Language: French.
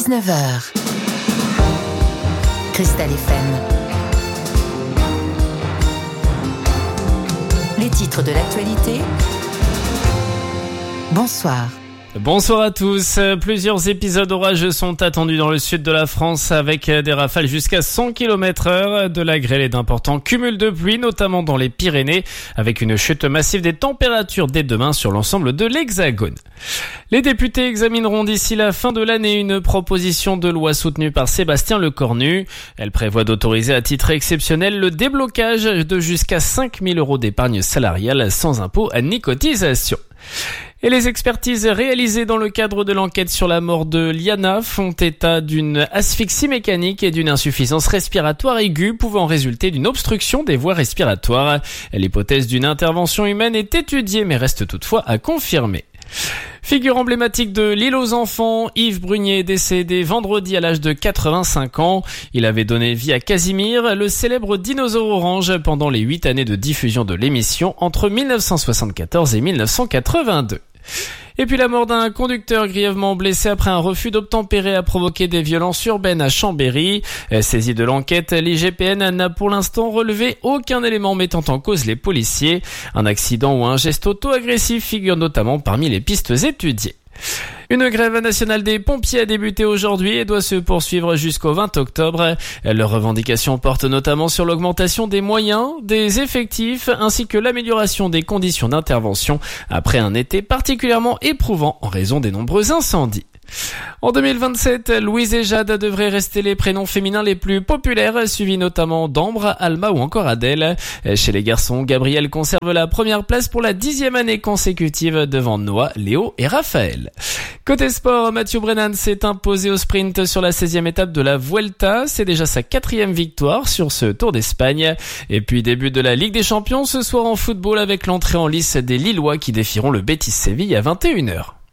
19h. Cristal FM. Les titres de l'actualité. Bonsoir. Bonsoir à tous. Plusieurs épisodes orageux sont attendus dans le sud de la France avec des rafales jusqu'à 100 km/h, de la grêle et d'importants cumuls de pluie, notamment dans les Pyrénées, avec une chute massive des températures dès demain sur l'ensemble de l'Hexagone. Les députés examineront d'ici la fin de l'année une proposition de loi soutenue par Sébastien Lecornu. Elle prévoit d'autoriser à titre exceptionnel le déblocage de jusqu'à 5 000 € d'épargne salariale sans impôt ni cotisation. Et les expertises réalisées dans le cadre de l'enquête sur la mort de Liana font état d'une asphyxie mécanique et d'une insuffisance respiratoire aiguë pouvant résulter d'une obstruction des voies respiratoires. L'hypothèse d'une intervention humaine est étudiée mais reste toutefois à confirmer. Figure emblématique de l'île aux enfants, Yves Brunier est décédé vendredi à l'âge de 85 ans. Il avait donné vie à Casimir, le célèbre dinosaure orange, pendant les 8 années de diffusion de l'émission entre 1974 et 1982. Et puis la mort d'un conducteur grièvement blessé après un refus d'obtempérer a provoqué des violences urbaines à Chambéry. Saisi de l'enquête, l'IGPN n'a pour l'instant relevé aucun élément mettant en cause les policiers. Un accident ou un geste auto-agressif figure notamment parmi les pistes étudiées. Une grève nationale des pompiers a débuté aujourd'hui et doit se poursuivre jusqu'au 20 octobre. Leurs revendications portent notamment sur l'augmentation des moyens, des effectifs, ainsi que l'amélioration des conditions d'intervention après un été particulièrement éprouvant en raison des nombreux incendies. En 2027, Louise et Jade devraient rester les prénoms féminins les plus populaires, suivis notamment d'Ambre, Alma ou encore Adèle. Chez les garçons, Gabriel conserve la première place pour la 10e année consécutive devant Noah, Léo et Raphaël. Côté sport, Mathieu Brennan s'est imposé au sprint sur la 16e étape de la Vuelta. C'est déjà sa 4e victoire sur ce Tour d'Espagne. Et puis début de la Ligue des Champions ce soir en football avec l'entrée en lice des Lillois qui défieront le Betis Séville à 21h.